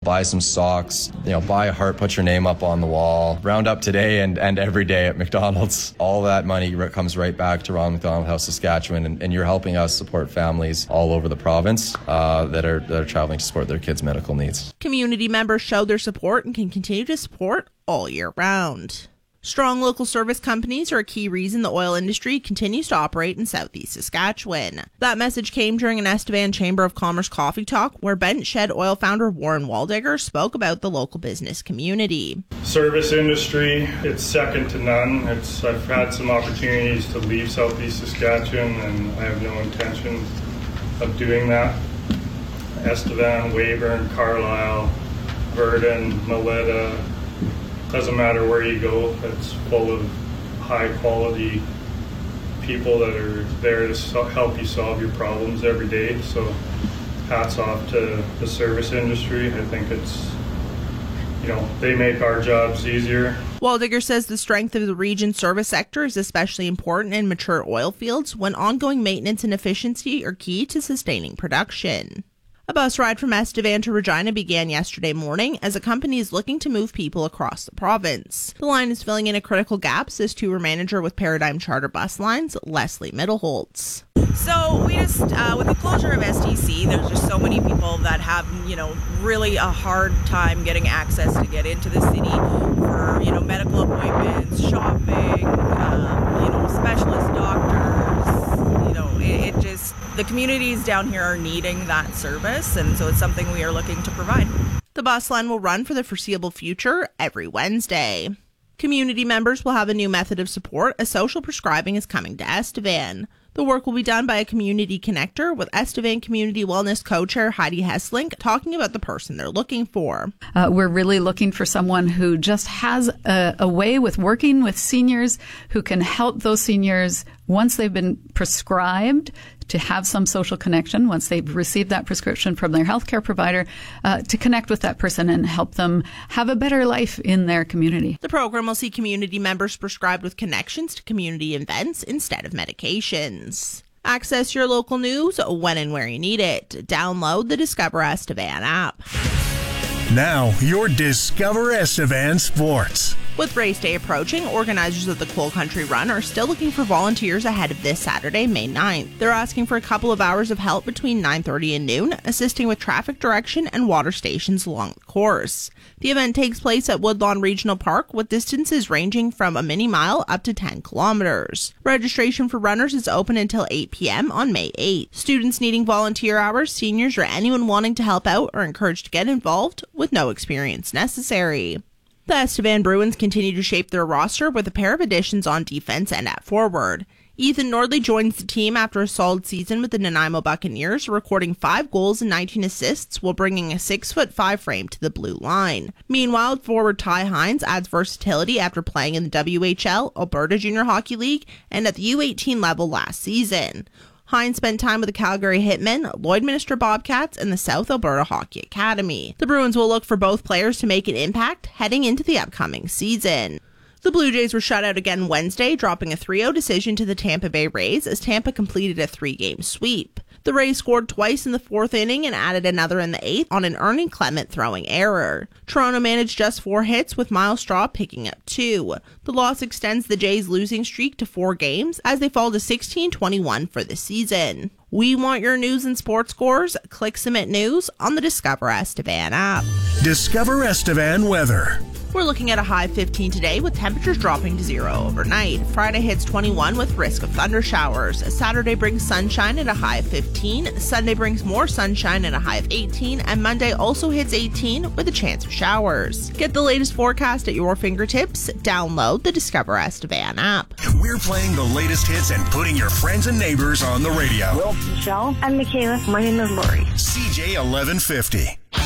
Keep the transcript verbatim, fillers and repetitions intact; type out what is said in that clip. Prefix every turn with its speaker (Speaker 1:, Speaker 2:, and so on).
Speaker 1: buy some socks, you know, buy a heart, put your name up on the wall. Round up today and, and every day at McDonald's. All that money comes right back to Ronald McDonald House Saskatchewan, and, and you're helping us support families all over the province uh, that are that are traveling to support their kids' medical needs.
Speaker 2: Community members show their support and can continue to support all year round. Strong local service companies are a key reason the oil industry continues to operate in southeast Saskatchewan. That message came during an Estevan Chamber of Commerce coffee talk where Bent Shed Oil founder Warren Waldigger spoke about the local business community.
Speaker 3: Service industry, it's second to none. It's I've had some opportunities to leave southeast Saskatchewan, and I have no intention of doing that. Estevan, Weyburn, Carlisle, Verdun, Maletta. Doesn't matter where you go, it's full of high quality people that are there to so- help you solve your problems every day. So hats off to the service industry. I think it's, you know, they make our jobs easier.
Speaker 2: Waldigger says the strength of the region's service sector is especially important in mature oil fields when ongoing maintenance and efficiency are key to sustaining production. A bus ride from Estevan to Regina began yesterday morning as a company is looking to move people across the province. The line is filling in a critical gap, says tour manager with Paradigm Charter Bus Lines, Leslie Middleholtz.
Speaker 4: So we just, uh, with the closure of S T C, there's just so many people that have, you know, really a hard time getting access to get into the city for, you know, medical appointments, shopping, um, you know, specialist doctors, you know, it, it just... The communities down here are needing that service, and so it's something we are looking to provide.
Speaker 2: The bus line will run for the foreseeable future every Wednesday. Community members will have a new method of support as social prescribing is coming to Estevan. The work will be done by a community connector, with Estevan Community Wellness Co-Chair Heidi Hesslink talking about the person they're looking for.
Speaker 5: Uh, we're really looking for someone who just has a, a way with working with seniors who can help those seniors once they've been prescribed to have some social connection, once they've received that prescription from their healthcare provider, uh, to connect with that person and help them have a better life in their community.
Speaker 2: The program will see community members prescribed with connections to community events instead of medications. Access your local news when and where you need it. Download the Discover Estevan app.
Speaker 6: Now, your Discover Estevan Sports.
Speaker 2: With race day approaching, organizers of the Coal Country Run are still looking for volunteers ahead of this Saturday, May ninth. They're asking for a couple of hours of help between nine thirty and noon, assisting with traffic direction and water stations along the course. The event takes place at Woodlawn Regional Park, with distances ranging from a mini mile up to ten kilometers. Registration for runners is open until eight p.m. on May eighth. Students needing volunteer hours, seniors, or anyone wanting to help out are encouraged to get involved with no experience necessary. The Estevan Bruins continue to shape their roster with a pair of additions on defense and at forward. Ethan Nordley joins the team after a solid season with the Nanaimo Buccaneers, recording five goals and nineteen assists while bringing a six foot five frame to the blue line. Meanwhile, forward Ty Hines adds versatility after playing in the W H L, Alberta Junior Hockey League, and at the U eighteen level last season. Hines spent time with the Calgary Hitmen, Lloydminster Bobcats, and the South Alberta Hockey Academy. The Bruins will look for both players to make an impact heading into the upcoming season. The Blue Jays were shut out again Wednesday, dropping a three oh decision to the Tampa Bay Rays as Tampa completed a three-game sweep. The Rays scored twice in the fourth inning and added another in the eighth on an Ernie Clement throwing error. Toronto managed just four hits, with Miles Straw picking up two. The loss extends the Jays' losing streak to four games as they fall to sixteen twenty-one for the season. We want your news and sports scores. Click Submit News on the Discover Estevan app.
Speaker 6: Discover Estevan weather.
Speaker 2: We're looking at a high of fifteen today with temperatures dropping to zero overnight. Friday hits twenty-one with risk of thunder showers. Saturday brings sunshine at a high of fifteen. Sunday brings more sunshine at a high of eighteen. And Monday also hits eighteen with a chance of showers. Get the latest forecast at your fingertips. Download the Discover Estevan app.
Speaker 6: We're playing the latest hits and putting your friends and neighbors on the radio.
Speaker 7: Will, Michelle, and Michaela. My name is Lori.
Speaker 6: C J eleven fifty.